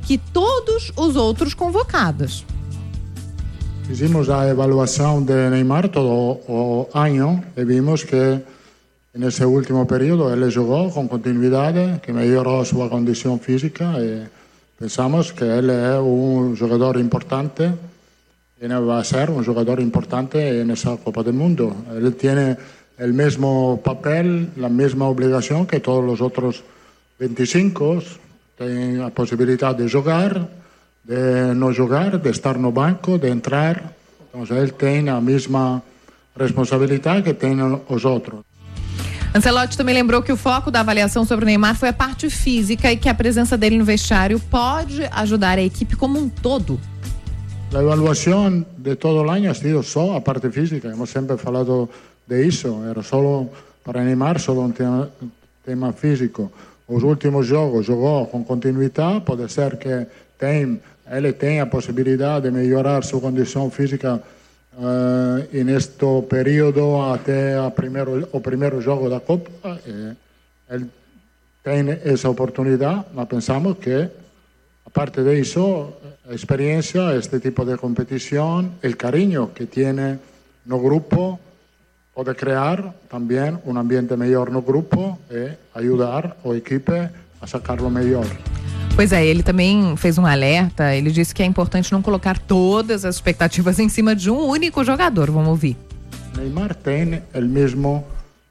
que todos os outros convocados. Fizemos a avaliação de Neymar todo o ano e vimos que nesse último período ele jogou com continuidade, que melhorou sua condição física e pensamos que ele é um jogador importante e vai ser um jogador importante nessa Copa do Mundo. Ele tem o mesmo papel, a mesma obrigação que todos os outros 25, tem a possibilidade de jogar, de não jogar, de estar no banco, de entrar. Então ele tem a mesma responsabilidade que tem os outros. Ancelotti também lembrou que o foco da avaliação sobre o Neymar foi a parte física e que a presença dele no vestiário pode ajudar a equipe como um todo. A avaliação de todo o ano ha sido só a parte física. Hemos sempre falado de isso. Era só para Neymar, só um tema físico. Os últimos jogos jogou com continuidade. Pode ser que ele tenha a possibilidade de melhorar sua condição física neste período até o primeiro jogo da Copa. Ele tem essa oportunidade, mas pensamos que, a parte disso, a experiência, este tipo de competição, o carinho que tem no grupo, pode criar também um ambiente melhor no grupo e ajudar a equipe a sacar o melhor. Pois é, ele também fez um alerta, ele disse que é importante não colocar todas as expectativas em cima de um único jogador. Vamos ouvir. Neymar tem o mesmo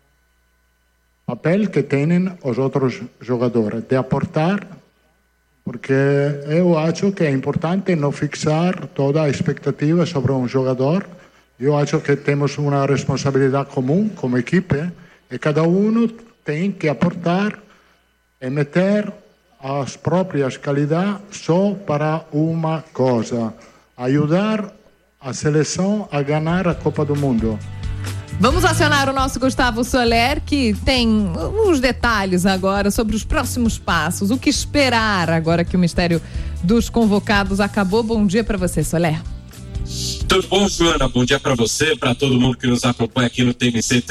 papel que têm os outros jogadores, de aportar, porque eu acho que é importante não fixar toda a expectativa sobre um jogador. Eu acho que temos uma responsabilidade comum como equipe e cada um tem que aportar e meter as próprias qualidades só para uma coisa: ajudar a seleção a ganhar a Copa do Mundo. Vamos acionar o nosso Gustavo Soler, que tem os detalhes agora sobre os próximos passos, o que esperar agora que o mistério dos convocados acabou. Bom dia para você, Soler. Tudo bom, Joana? Bom dia para você, para todo mundo que nos acompanha aqui no TMC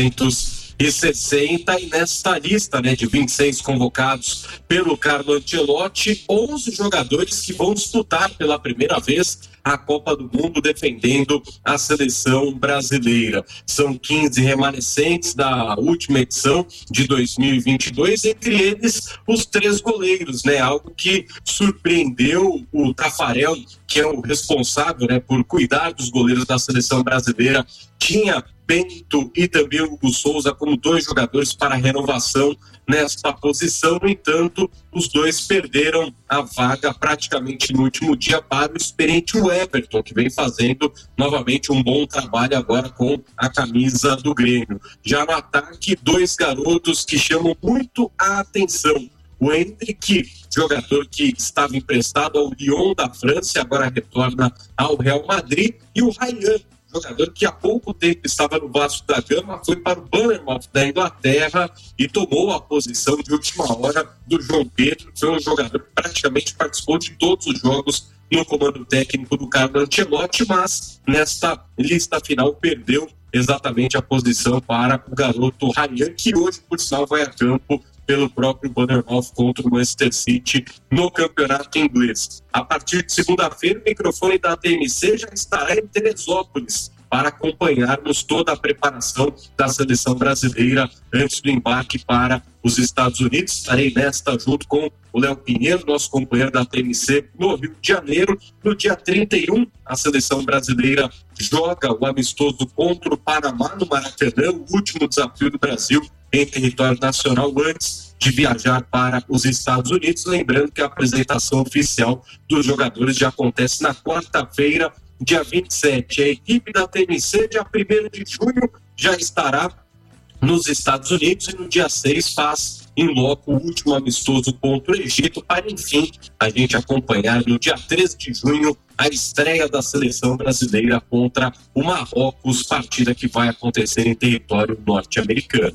360. E nesta lista, de 26 convocados pelo Carlo Ancelotti, 11 jogadores que vão disputar pela primeira vez a Copa do Mundo defendendo a seleção brasileira. São 15 remanescentes da última edição de 2022, entre eles os 3 goleiros, Algo que surpreendeu o Tafarel, que é o responsável, por cuidar dos goleiros da seleção brasileira. Tinha Bento e também o Hugo Souza como 2 jogadores para renovação nesta posição. No entanto, os 2 perderam a vaga praticamente no último dia para o experiente Everton, que vem fazendo novamente um bom trabalho agora com a camisa do Grêmio. Já no ataque, 2 garotos que chamam muito a atenção. O Hendrick, jogador que estava emprestado ao Lyon da França, agora retorna ao Real Madrid, e o Ryan, jogador que há pouco tempo estava no Vasco da Gama, foi para o Bournemouth da Inglaterra e tomou a posição de última hora do João Pedro. Foi um jogador que praticamente participou de todos os jogos no comando técnico do Carlo Ancelotti, mas nesta lista final perdeu exatamente a posição para o garoto Ryan, que hoje, por sinal, vai a campo pelo próprio Bournemouth contra o Manchester City no campeonato inglês. A partir de segunda-feira, o microfone da TMC já estará em Teresópolis para acompanharmos toda a preparação da seleção brasileira antes do embarque para os Estados Unidos. Estarei nesta junto com o Léo Pinheiro, nosso companheiro da TMC, no Rio de Janeiro. No dia 31, a seleção brasileira joga o amistoso contra o Panamá no Maracanã, o último desafio do Brasil em território nacional antes de viajar para os Estados Unidos. Lembrando que a apresentação oficial dos jogadores já acontece na quarta-feira, dia 27. A equipe da TMC, dia 1º de junho, já estará nos Estados Unidos e no dia 6 faz em loco o último amistoso contra o Egito, para enfim a gente acompanhar no dia 13 de junho a estreia da seleção brasileira contra o Marrocos, partida que vai acontecer em território norte-americano.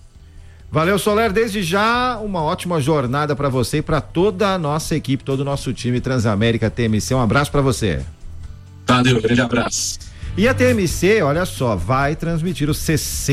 Valeu, Soler, desde já uma ótima jornada para você e para toda a nossa equipe, todo o nosso time Transamérica TMC. Um abraço para você. Valeu, grande abraço. E a TMC, olha só, vai transmitir os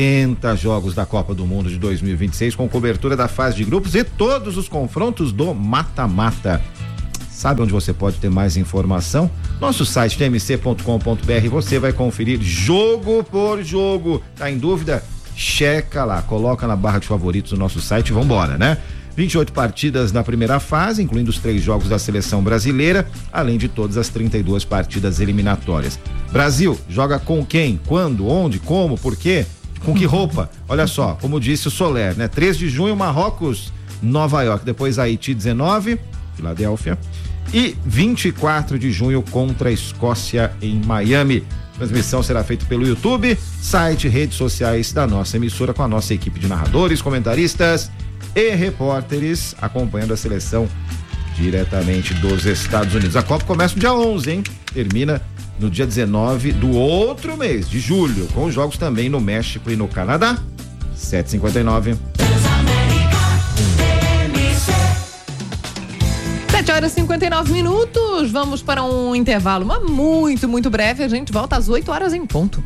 60 jogos da Copa do Mundo de 2026 com cobertura da fase de grupos e todos os confrontos do mata-mata. Sabe onde você pode ter mais informação? Nosso site tmc.com.br, você vai conferir jogo por jogo. Tá em dúvida? Checa lá, coloca na barra de favoritos do nosso site e vambora, né? 28 partidas na primeira fase, incluindo os 3 jogos da seleção brasileira, além de todas as 32 partidas eliminatórias. Brasil joga com quem? Quando? Onde? Como? Por quê? Com que roupa? Olha só, como disse o Soler, né? 3 de junho, Marrocos, Nova York, depois Haiti 19, Filadélfia, e 24 de junho contra a Escócia em Miami. Transmissão será feita pelo YouTube, site, redes sociais da nossa emissora, com a nossa equipe de narradores, comentaristas e repórteres acompanhando a seleção diretamente dos Estados Unidos. A Copa começa no dia 11, hein? Termina no dia 19 do outro mês, de julho, com jogos também no México e no Canadá. 7h59. 7h59. Vamos para um intervalo, mas muito breve. A gente volta às 8h em ponto.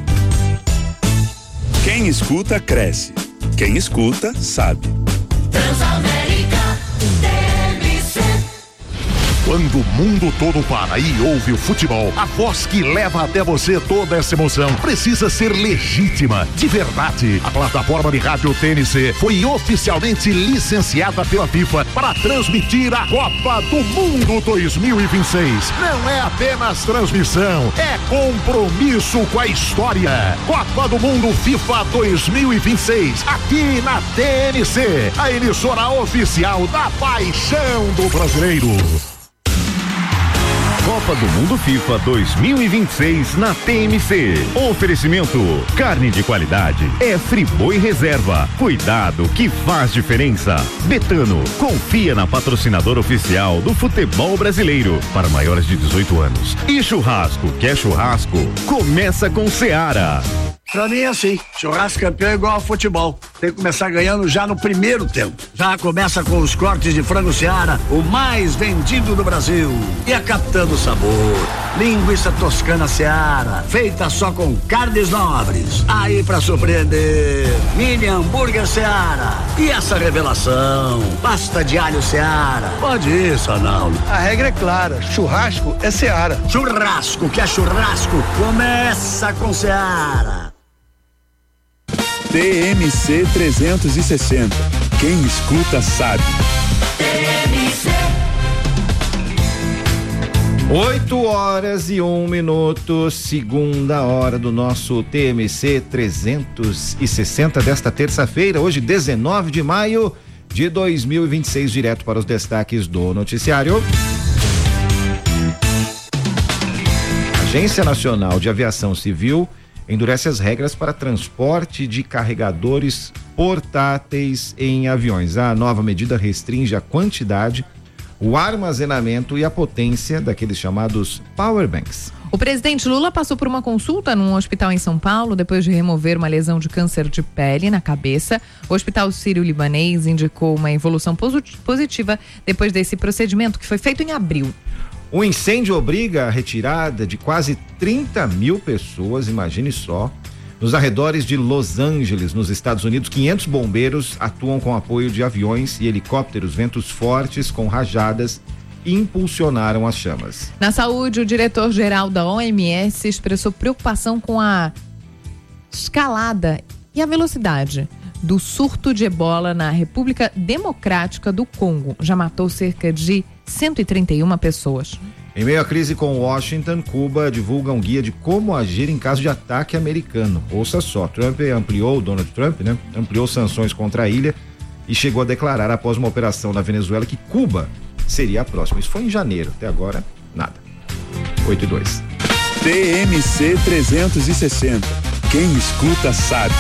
Quem escuta, cresce. Quem escuta, sabe. Transamérica TMC. Quando o mundo todo para e ouve o futebol, a voz que leva até você toda essa emoção precisa ser legítima, de verdade. A plataforma de rádio TNC foi oficialmente licenciada pela FIFA para transmitir a Copa do Mundo 2026. Não é apenas transmissão, é compromisso com a história. Copa do Mundo FIFA 2026, aqui na TNC, a emissora oficial da paixão do brasileiro. Copa do Mundo FIFA 2026 na TMC. Oferecimento: carne de qualidade é Friboi Reserva. Cuidado que faz diferença. Betano, confia na patrocinadora oficial do futebol brasileiro para maiores de 18 anos. E churrasco, quer churrasco? Começa com Seara. Pra mim é assim, churrasco campeão é igual ao futebol, tem que começar ganhando já no primeiro tempo. Já começa com os cortes de frango Seara, o mais vendido do Brasil. E a Capitã do Sabor, linguiça toscana Seara, feita só com carnes nobres. Aí pra surpreender, mini hambúrguer Seara. E essa revelação, pasta de alho Seara. Pode ir, Sanaldo. A regra é clara, churrasco é Seara. Churrasco, que é churrasco, começa com Seara. TMC 360. Quem escuta sabe. TMC. 8h01, segunda hora do nosso TMC 360 desta terça-feira, hoje 19 de maio de 2026, direto para os destaques do noticiário. A Agência Nacional de Aviação Civil endurece as regras para transporte de carregadores portáteis em aviões. A nova medida restringe a quantidade, o armazenamento e a potência daqueles chamados power banks. O presidente Lula passou por uma consulta num hospital em São Paulo depois de remover uma lesão de câncer de pele na cabeça. O Hospital Sírio-Libanês indicou uma evolução positiva depois desse procedimento, que foi feito em abril. O incêndio obriga a retirada de quase 30 mil pessoas, imagine só. Nos arredores de Los Angeles, nos Estados Unidos, 500 bombeiros atuam com apoio de aviões e helicópteros. Ventos fortes com rajadas impulsionaram as chamas. Na saúde, o diretor-geral da OMS expressou preocupação com a escalada e a velocidade do surto de ebola na República Democrática do Congo. Já matou cerca de 131 pessoas. Em meio à crise com Washington, Cuba divulga um guia de como agir em caso de ataque americano. Ouça só, Donald Trump, né? Ampliou sanções contra a ilha e chegou a declarar após uma operação na Venezuela que Cuba seria a próxima. Isso foi em janeiro, até agora, nada. 8-2. TMC 360. Quem escuta sabe.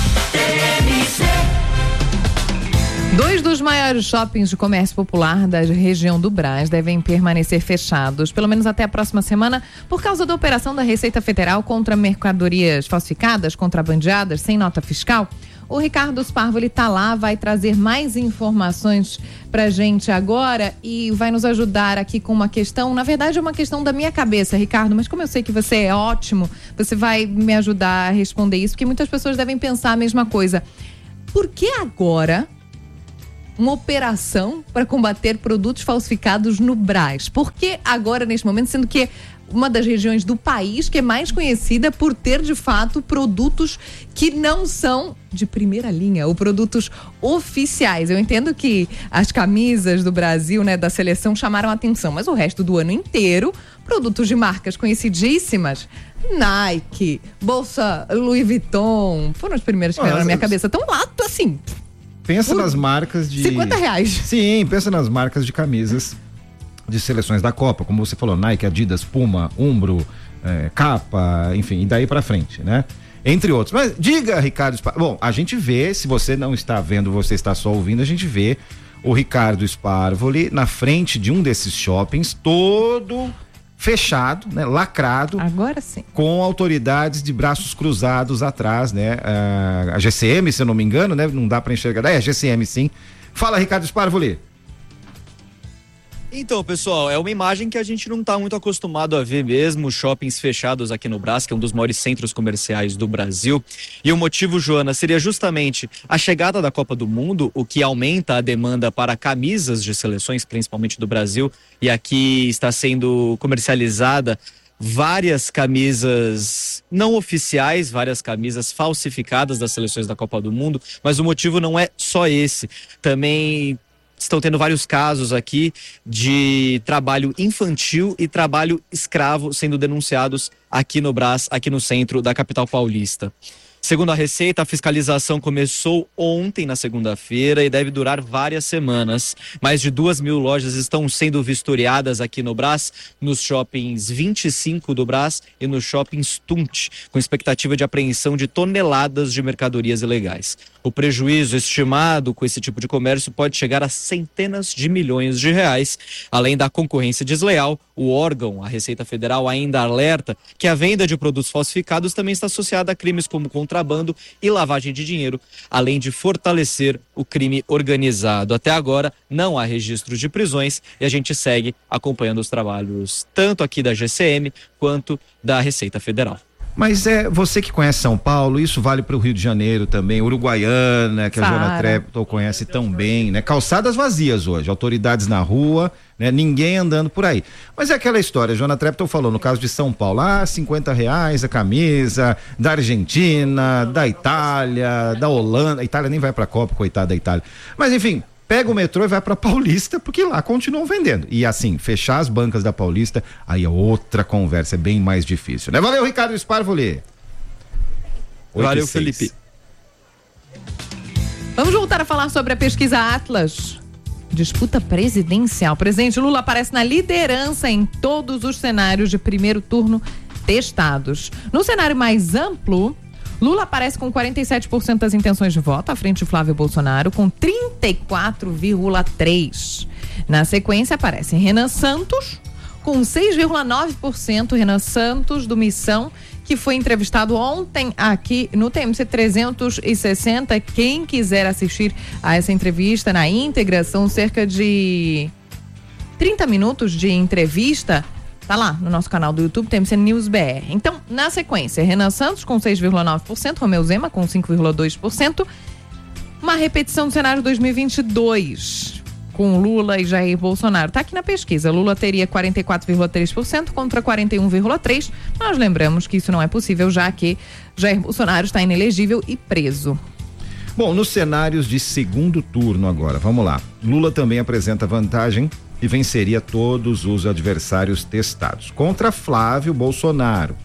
Dois dos maiores shoppings de comércio popular da região do Brás devem permanecer fechados, pelo menos até a próxima semana, por causa da operação da Receita Federal contra mercadorias falsificadas, contrabandeadas, sem nota fiscal. O Ricardo Sparvo, ele tá lá, vai trazer mais informações pra gente agora e vai nos ajudar aqui com uma questão, na verdade é uma questão da minha cabeça, Ricardo, mas como eu sei que você é ótimo, você vai me ajudar a responder isso, porque muitas pessoas devem pensar a mesma coisa. Por que agora uma operação para combater produtos falsificados no Brás. Por que agora, neste momento, sendo que uma das regiões do país que é mais conhecida por ter, de fato, produtos que não são de primeira linha, ou produtos oficiais. Eu entendo que as camisas do Brasil, né, da seleção, chamaram a atenção, mas o resto do ano inteiro, produtos de marcas conhecidíssimas, Nike, bolsa Louis Vuitton, foram as primeiras que vieram na minha cabeça. Tão lá, assim... Pensa nas marcas de... R$50. Sim, pensa nas marcas de camisas de seleções da Copa, como você falou, Nike, Adidas, Puma, Umbro, Kappa, enfim, e daí pra frente, né? Entre outros. Mas diga, Ricardo Sparvoli. Bom, a gente vê, se você não está vendo, você está só ouvindo, a gente vê o Ricardo Sparvoli na frente de um desses shoppings, todo fechado, né, lacrado. Agora sim. Com autoridades de braços cruzados atrás, né? A GCM, se eu não me engano, né? Não dá para enxergar. É, GCM sim. Fala, Ricardo Sparvoli. Então, pessoal, é uma imagem que a gente não está muito acostumado a ver mesmo, shoppings fechados aqui no Brás, que é um dos maiores centros comerciais do Brasil. E o motivo, Joana, seria justamente a chegada da Copa do Mundo, o que aumenta a demanda para camisas de seleções, principalmente do Brasil. E aqui está sendo comercializada várias camisas não oficiais, várias camisas falsificadas das seleções da Copa do Mundo. Mas o motivo não é só esse. Também estão tendo vários casos aqui de trabalho infantil e trabalho escravo sendo denunciados aqui no Brás, aqui no centro da capital paulista. Segundo a Receita, a fiscalização começou ontem, na segunda-feira, e deve durar várias semanas. Mais de 2.000 lojas estão sendo vistoriadas aqui no Brás, nos shoppings 25 do Brás e no shopping Stunt, com expectativa de apreensão de toneladas de mercadorias ilegais. O prejuízo estimado com esse tipo de comércio pode chegar a centenas de milhões de reais. Além da concorrência desleal, o órgão, a Receita Federal, ainda alerta que a venda de produtos falsificados também está associada a crimes como contrabando e lavagem de dinheiro, além de fortalecer o crime organizado. Até agora, não há registros de prisões e a gente segue acompanhando os trabalhos tanto aqui da GCM quanto da Receita Federal. Mas é você que conhece São Paulo, isso vale para o Rio de Janeiro também, Uruguaiana, que a Joana Treptow conhece tão bem, né? Calçadas vazias hoje, autoridades na rua, né? Ninguém andando por aí. Mas é aquela história, a Joana Treptow falou, no caso de São Paulo, R$50 a camisa, da Argentina, da Itália, da Holanda, a Itália nem vai pra Copa, coitada da Itália. Mas enfim, pega o metrô e vai pra Paulista, porque lá continuam vendendo. E assim, fechar as bancas da Paulista, aí é outra conversa, é bem mais difícil, né? Valeu, Ricardo Sparvoli. Valeu, Felipe. Vamos voltar a falar sobre a pesquisa Atlas. Disputa presidencial. O presidente Lula aparece na liderança em todos os cenários de primeiro turno testados. No cenário mais amplo, Lula aparece com 47% das intenções de voto, à frente de Flávio Bolsonaro, com 34,3%. Na sequência, aparece Renan Santos, com 6,9%. Renan Santos, do Missão, que foi entrevistado ontem aqui no TMC 360. Quem quiser assistir a essa entrevista na íntegra, são cerca de 30 minutos de entrevista. Tá lá no nosso canal do YouTube, TMC News BR. Então, na sequência, Renan Santos com 6,9%, Romeu Zema com 5,2%. Uma repetição do cenário 2022, com Lula e Jair Bolsonaro. Tá aqui na pesquisa. Lula teria 44,3% contra 41,3%. Nós lembramos que isso não é possível, já que Jair Bolsonaro está inelegível e preso. Bom, nos cenários de segundo turno agora, vamos lá. Lula também apresenta vantagem e venceria todos os adversários testados. Contra Flávio Bolsonaro,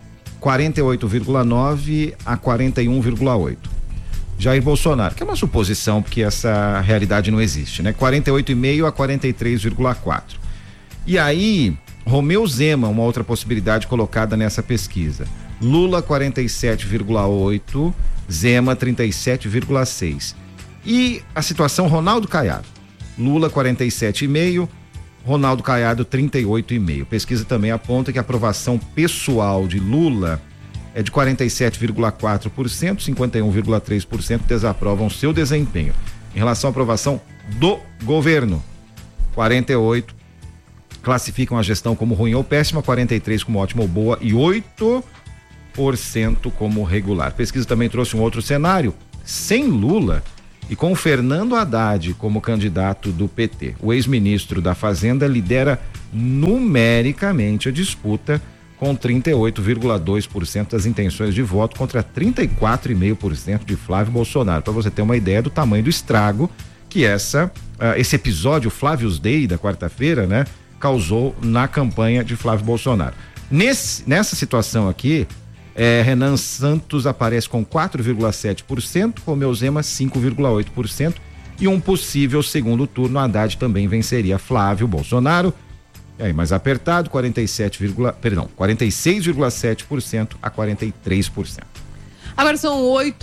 48,9% a 41,8%. Jair Bolsonaro, que é uma suposição, porque essa realidade não existe, né? 48,5% a 43,4%. E aí, Romeu Zema, uma outra possibilidade colocada nessa pesquisa. Lula, 47,8%, Zema, 37,6%. E a situação Ronaldo Caiado. Lula 47,5%, Ronaldo Caiado 38,5%. Pesquisa também aponta que a aprovação pessoal de Lula é de 47,4%, 51,3% desaprovam seu desempenho. Em relação à aprovação do governo, 48% classificam a gestão como ruim ou péssima, 43% como ótima ou boa e 8% como regular. Pesquisa também trouxe um outro cenário, sem Lula, E com o Fernando Haddad como candidato do PT, o ex-ministro da Fazenda lidera numericamente a disputa com 38,2% das intenções de voto contra 34,5% de Flávio Bolsonaro. Para você ter uma ideia do tamanho do estrago que esse episódio Flávio's Day da quarta-feira, né, causou na campanha de Flávio Bolsonaro. Nessa situação aqui, Renan Santos aparece com 4,7%, Romeu Zema 5,8%, e um possível segundo turno, Haddad também venceria Flávio Bolsonaro. E aí, mais apertado, 46,7% a 43%. Agora são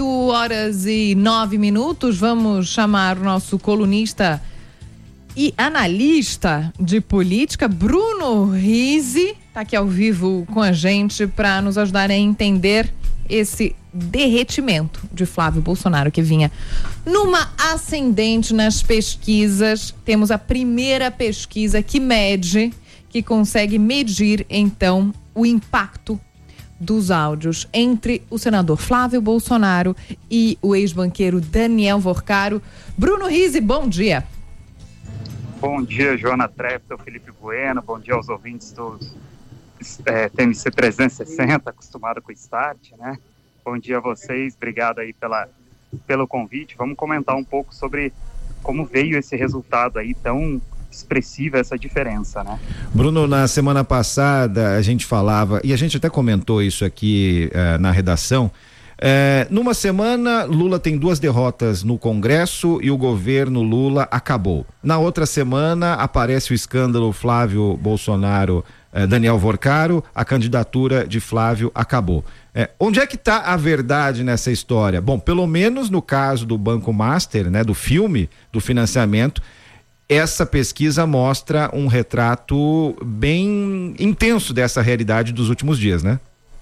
8h09. Vamos chamar o nosso colunista e analista de política, Bruno Rizzi, está aqui ao vivo com a gente para nos ajudar a entender esse derretimento de Flávio Bolsonaro, que vinha numa ascendente nas pesquisas. Temos a primeira pesquisa que consegue medir, então, o impacto dos áudios entre o senador Flávio Bolsonaro e o ex-banqueiro Daniel Vorcaro. Bruno Rizzi, bom dia. Bom dia, Joana Trepto, Felipe Bueno, bom dia aos ouvintes do TMC 360, acostumado com o Start, né? Bom dia a vocês, obrigado aí pelo convite. Vamos comentar um pouco sobre como veio esse resultado aí tão expressiva, essa diferença, né? Bruno, na semana passada a gente falava, e a gente até comentou isso aqui na redação, numa semana Lula tem 2 derrotas no Congresso e o governo Lula acabou. Na outra semana aparece o escândalo Flávio Bolsonaro, Daniel Vorcaro, a candidatura de Flávio acabou. Onde é que está a verdade nessa história? Bom, pelo menos no caso do Banco Master, né, do filme, do financiamento, essa pesquisa mostra um retrato bem intenso dessa realidade dos últimos dias, né?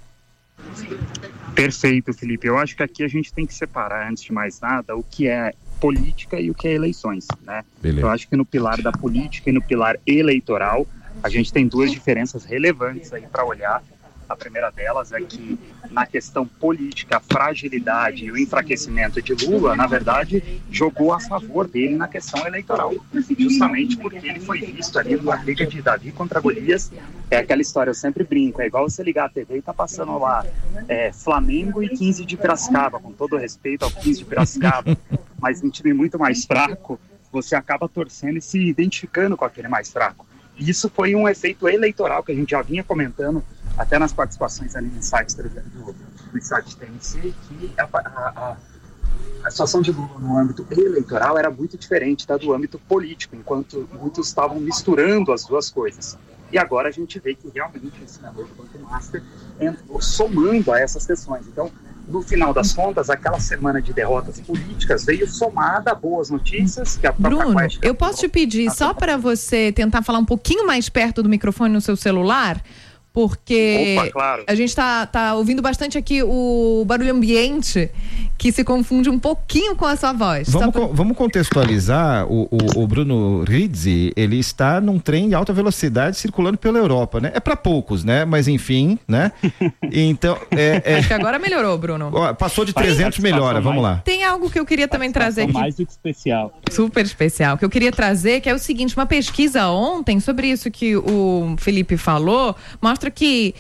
Perfeito, Felipe. Eu acho que aqui a gente tem que separar, antes de mais nada, o que é política e o que é eleições, né? Beleza. Eu acho que no pilar da política e no pilar eleitoral, a gente tem 2 diferenças relevantes aí para olhar. A primeira delas é que, na questão política, a fragilidade e o enfraquecimento de Lula, na verdade, jogou a favor dele na questão eleitoral. Justamente porque ele foi visto ali numa briga de Davi contra Golias. É aquela história, eu sempre brinco, é igual você ligar a TV e tá passando lá Flamengo e 15 de Piracicaba, com todo respeito ao 15 de Piracicaba, mas um time muito mais fraco, você acaba torcendo e se identificando com aquele mais fraco. E isso foi um efeito eleitoral que a gente já vinha comentando até nas participações ali no site do site TNC, que a situação de Lula no âmbito eleitoral era muito diferente da do âmbito político, enquanto muitos estavam misturando as duas coisas. E agora a gente vê que realmente o senador do Banco Master entrou somando a essas questões. Então, no final das contas, aquela semana de derrotas políticas veio somada a boas notícias. Que a Bruno, eu posso te pedir só para você tentar falar um pouquinho mais perto do microfone no seu celular? Porque claro, a gente tá ouvindo bastante aqui o barulho ambiente, que se confunde um pouquinho com a sua voz. Vamos contextualizar. O Bruno Rizzi, ele está num trem de alta velocidade circulando pela Europa, né? É para poucos, né? Mas enfim, né? Então, acho que agora melhorou, Bruno. Passou de 300, melhora, vamos lá. Tem algo que eu queria também trazer aqui. Mais do que especial. Super especial, que eu queria trazer, que é o seguinte, uma pesquisa ontem sobre isso que o Felipe falou, mostra que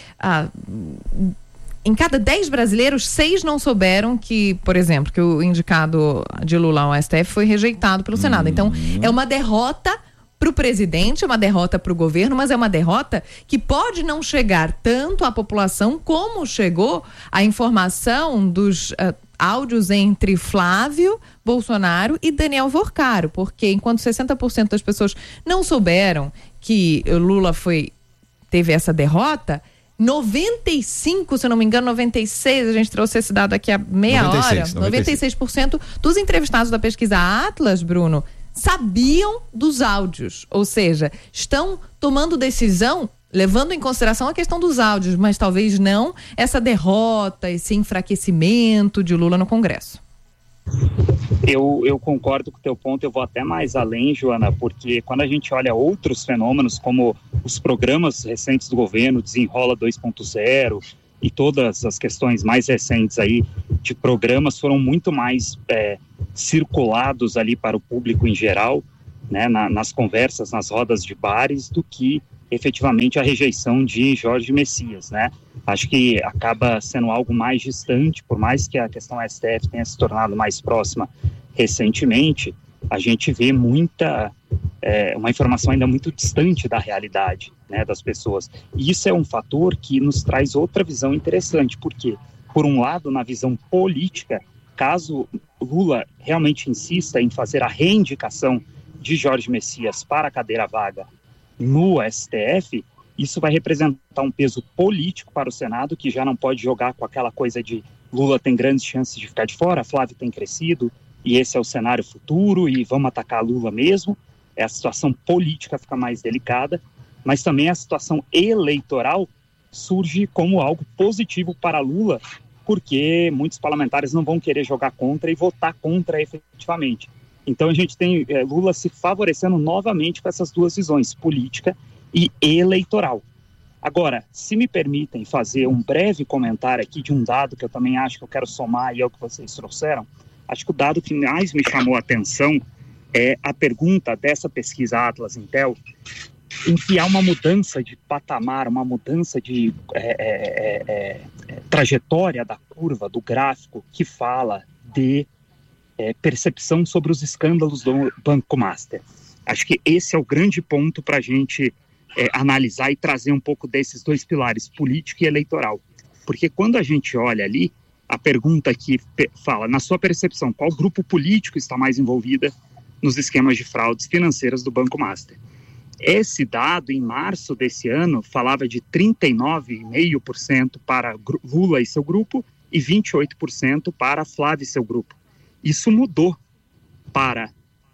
em cada 10 brasileiros, 6 não souberam que, por exemplo, que o indicado de Lula ao STF foi rejeitado pelo Senado. Então, é uma derrota para o presidente, é uma derrota para o governo, mas é uma derrota que pode não chegar tanto à população como chegou a informação dos áudios entre Flávio Bolsonaro e Daniel Vorcaro, porque enquanto 60% das pessoas não souberam que Lula teve essa derrota, 95, se eu não me engano, 96, a gente trouxe esse dado aqui há meia hora, 96% dos entrevistados da pesquisa Atlas, Bruno, sabiam dos áudios, ou seja, estão tomando decisão levando em consideração a questão dos áudios, mas talvez não essa derrota, esse enfraquecimento de Lula no Congresso. Eu concordo com o teu ponto, eu vou até mais além, Joana, porque quando a gente olha outros fenômenos, como os programas recentes do governo, Desenrola 2.0 e todas as questões mais recentes aí de programas foram muito mais circulados ali para o público em geral, né, nas conversas, nas rodas de bares, do que efetivamente a rejeição de Jorge Messias, né? Acho que acaba sendo algo mais distante, por mais que a questão STF tenha se tornado mais próxima recentemente, a gente vê uma informação ainda muito distante da realidade, né, das pessoas. E isso é um fator que nos traz outra visão interessante, porque, por um lado, na visão política, caso Lula realmente insista em fazer a reindicação de Jorge Messias para a cadeira vaga no STF, isso vai representar um peso político para o Senado, que já não pode jogar com aquela coisa de Lula tem grandes chances de ficar de fora, Flávio tem crescido, e esse é o cenário futuro, e vamos atacar Lula mesmo. A situação política fica mais delicada, mas também a situação eleitoral surge como algo positivo para Lula, porque muitos parlamentares não vão querer jogar contra e votar contra efetivamente. Então a gente tem Lula se favorecendo novamente com essas duas visões, política e eleitoral. Agora, se me permitem fazer um breve comentário aqui de um dado que eu também acho que eu quero somar aí ao que vocês trouxeram, acho que o dado que mais me chamou a atenção é a pergunta dessa pesquisa Atlas Intel, em que há uma mudança de patamar, uma mudança de trajetória da curva, do gráfico, que fala de percepção sobre os escândalos do Banco Master. Acho que esse é o grande ponto para a gente analisar e trazer um pouco desses dois pilares, político e eleitoral. Porque quando a gente olha ali, a pergunta que fala, na sua percepção, qual grupo político está mais envolvida nos esquemas de fraudes financeiras do Banco Master? Esse dado, em março desse ano, falava de 39,5% para Lula e seu grupo e 28% para Flávio e seu grupo. Isso mudou para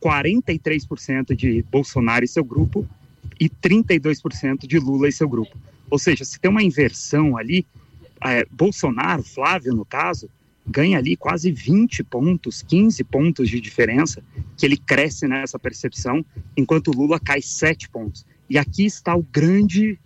43% de Bolsonaro e seu grupo e 32% de Lula e seu grupo. Ou seja, se tem uma inversão ali, Bolsonaro, Flávio no caso, ganha ali quase 20 pontos, 15 pontos de diferença, que ele cresce nessa percepção, enquanto Lula cai 7 pontos. E aqui está o grande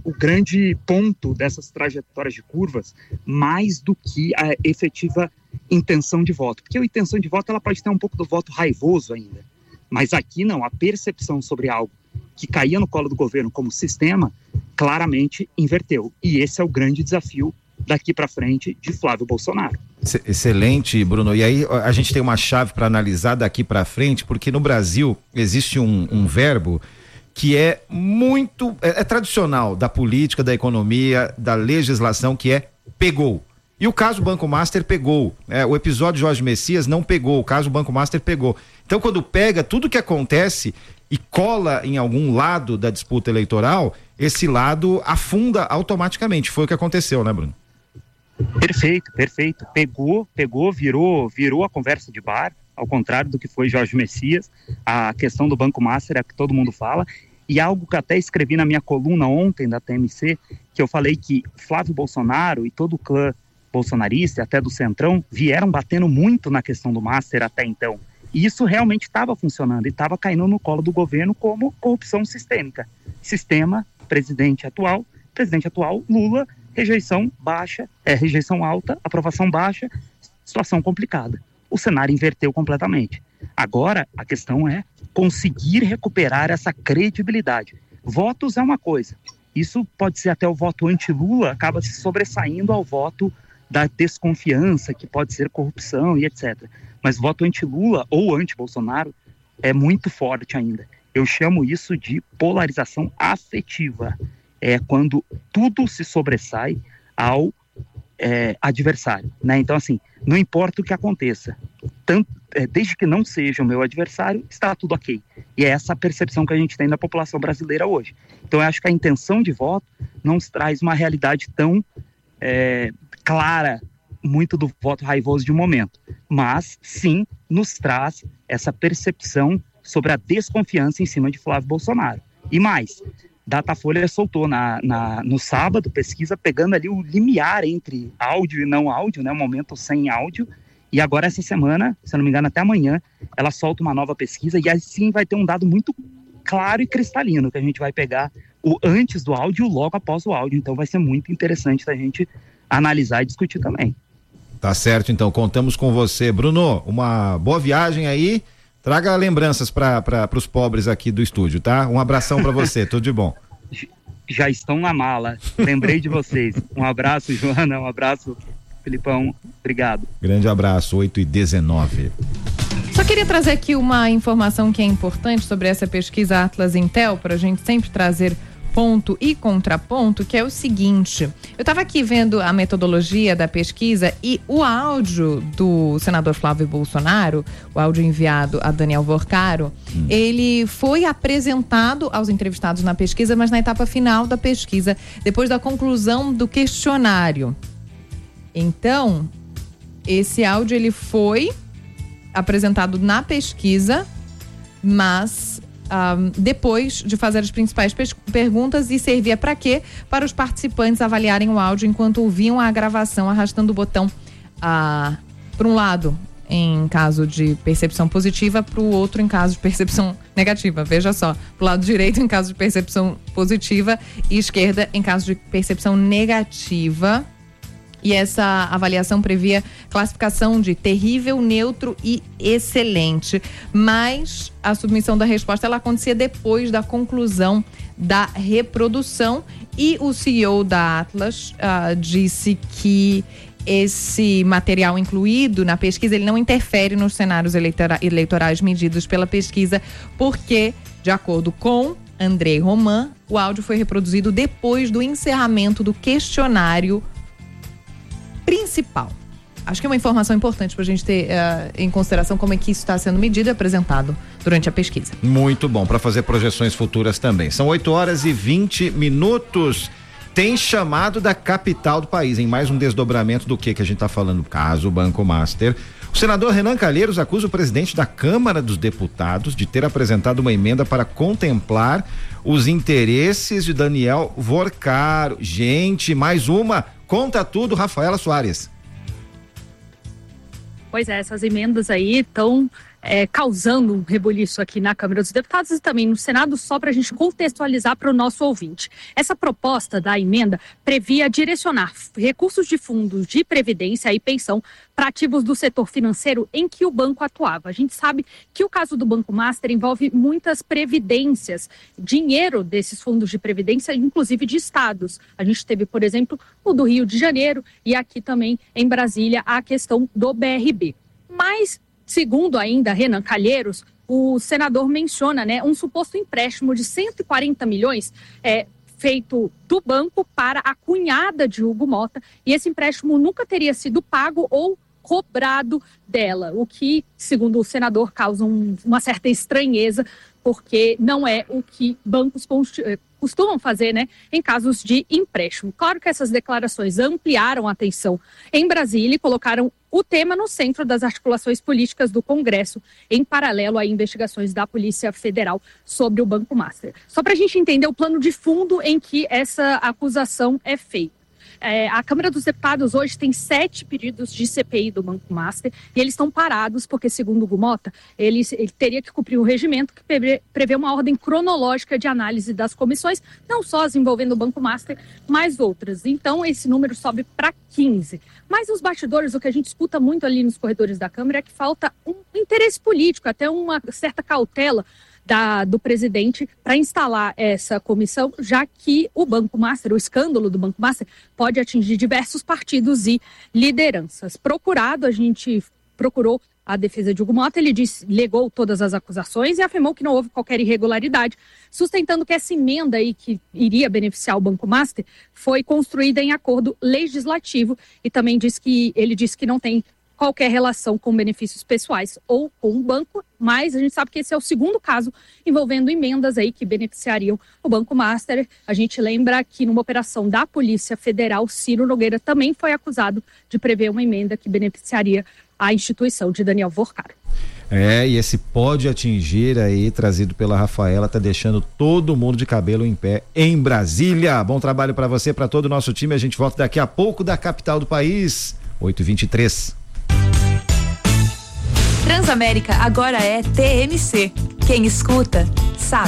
ponto dessas trajetórias de curvas, mais do que a efetiva intenção de voto. Porque a intenção de voto ela pode ter um pouco do voto raivoso ainda. Mas aqui não, a percepção sobre algo que caía no colo do governo como sistema, claramente inverteu. E esse é o grande desafio daqui para frente de Flávio Bolsonaro. Excelente, Bruno. E aí a gente tem uma chave para analisar daqui para frente, porque no Brasil existe um verbo que é muito, tradicional da política, da economia, da legislação, que é pegou. E o caso Banco Master pegou, o episódio Jorge Messias não pegou, o caso Banco Master pegou. Então quando pega tudo que acontece e cola em algum lado da disputa eleitoral, esse lado afunda automaticamente. Foi o que aconteceu, né, Bruno? Perfeito. Pegou, virou a conversa de bar, ao contrário do que foi Jorge Messias. A questão do Banco Master é a que todo mundo fala. E algo que até escrevi na minha coluna ontem da TMC, que eu falei que Flávio Bolsonaro e todo o clã bolsonarista, até do Centrão, vieram batendo muito na questão do Master até então. E isso realmente estava funcionando e estava caindo no colo do governo como corrupção sistêmica. Sistema, presidente atual, Lula, rejeição baixa, rejeição alta, aprovação baixa, situação complicada. O cenário inverteu completamente. Agora, a questão é conseguir recuperar essa credibilidade. Votos é uma coisa. Isso pode ser até o voto anti-Lula, acaba se sobressaindo ao voto da desconfiança, que pode ser corrupção e etc. Mas voto anti-Lula ou anti-Bolsonaro é muito forte ainda. Eu chamo isso de polarização afetiva. É quando tudo se sobressai ao adversário, né? Então, assim, não importa o que aconteça, desde que não seja o meu adversário, está tudo ok. E é essa a percepção que a gente tem da população brasileira hoje. Então, eu acho que a intenção de voto não traz uma realidade tão clara, muito do voto raivoso de um momento, mas sim nos traz essa percepção sobre a desconfiança em cima de Flávio Bolsonaro. E mais, Datafolha soltou no sábado, pesquisa pegando ali o limiar entre áudio e não áudio, né, um momento sem áudio, e agora essa semana, se eu não me engano até amanhã, ela solta uma nova pesquisa e assim vai ter um dado muito claro e cristalino, que a gente vai pegar o antes do áudio e o logo após o áudio, então vai ser muito interessante da gente analisar e discutir também. Tá certo, então, contamos com você. Bruno, uma boa viagem aí, traga lembranças para os pobres aqui do estúdio, tá? Um abração para você, tudo de bom. Já estão na mala, lembrei de vocês. Um abraço, Joana, um abraço, Filipão, obrigado. Grande abraço, 8h19. Só queria trazer aqui uma informação que é importante sobre essa pesquisa Atlas Intel, para a gente sempre trazer ponto e contraponto, que é o seguinte: eu estava aqui vendo a metodologia da pesquisa e o áudio do senador Flávio Bolsonaro, o áudio enviado a Daniel Vorcaro, ele foi apresentado aos entrevistados na pesquisa, mas na etapa final da pesquisa, depois da conclusão do questionário. Então, esse áudio ele foi apresentado na pesquisa, mas depois de fazer as principais perguntas, e servia para quê? Para os participantes avaliarem o áudio enquanto ouviam a gravação, arrastando o botão para um lado em caso de percepção positiva, para o outro em caso de percepção negativa. Veja só, para o lado direito em caso de percepção positiva e esquerda em caso de percepção negativa. E essa avaliação previa classificação de terrível, neutro e excelente. Mas a submissão da resposta ela acontecia depois da conclusão da reprodução. E o CEO da Atlas disse que esse material incluído na pesquisa ele não interfere nos cenários eleitorais medidos pela pesquisa, porque, de acordo com Andrei Roman, o áudio foi reproduzido depois do encerramento do questionário principal. Acho que é uma informação importante para a gente ter em consideração como é que isso está sendo medido e apresentado durante a pesquisa. Muito bom, para fazer projeções futuras também. São 8h20. Tem chamado da capital do país, em mais um desdobramento do que a gente está falando, caso Banco Master. O senador Renan Calheiros acusa o presidente da Câmara dos Deputados de ter apresentado uma emenda para contemplar os interesses de Daniel Vorcaro. Gente, mais uma. Conta tudo, Rafaela Soares. Pois é, essas emendas aí estão causando um rebuliço aqui na Câmara dos Deputados e também no Senado, só para a gente contextualizar para o nosso ouvinte. Essa proposta da emenda previa direcionar recursos de fundos de previdência e pensão para ativos do setor financeiro em que o banco atuava. A gente sabe que o caso do Banco Master envolve muitas previdências, dinheiro desses fundos de previdência, inclusive de estados. A gente teve, por exemplo, o do Rio de Janeiro e aqui também em Brasília a questão do BRB. Mas, segundo ainda Renan Calheiros, o senador menciona, um suposto empréstimo de 140 milhões feito do banco para a cunhada de Hugo Motta, e esse empréstimo nunca teria sido pago ou cobrado dela, o que, segundo o senador, causa uma certa estranheza, porque não é o que bancos costumam fazer, em casos de empréstimo. Claro que essas declarações ampliaram a atenção em Brasília e colocaram o tema no centro das articulações políticas do Congresso, em paralelo a investigações da Polícia Federal sobre o Banco Master. Só para a gente entender o plano de fundo em que essa acusação é feita. A Câmara dos Deputados hoje tem 7 pedidos de CPI do Banco Master e eles estão parados porque, segundo o Hugo Motta, ele teria que cumprir um regimento que prevê uma ordem cronológica de análise das comissões, não só as envolvendo o Banco Master, mas outras. Então, esse número sobe para 15. Mas nos bastidores, o que a gente escuta muito ali nos corredores da Câmara é que falta um interesse político, até uma certa cautela do presidente para instalar essa comissão, já que o Banco Master, o escândalo do Banco Master, pode atingir diversos partidos e lideranças. A gente procurou a defesa de Hugo Motta, ele negou todas as acusações e afirmou que não houve qualquer irregularidade, sustentando que essa emenda aí que iria beneficiar o Banco Master foi construída em acordo legislativo e também ele disse que não tem qualquer relação com benefícios pessoais ou com o banco, mas a gente sabe que esse é o segundo caso envolvendo emendas aí que beneficiariam o Banco Master. A gente lembra que numa operação da Polícia Federal, Ciro Nogueira também foi acusado de prever uma emenda que beneficiaria a instituição de Daniel Vorcaro. E esse pode atingir aí, trazido pela Rafaela, tá deixando todo mundo de cabelo em pé em Brasília. Bom trabalho para você, para todo o nosso time. A gente volta daqui a pouco da capital do país, 8h23. Transamérica agora é TMC. Quem escuta, sabe.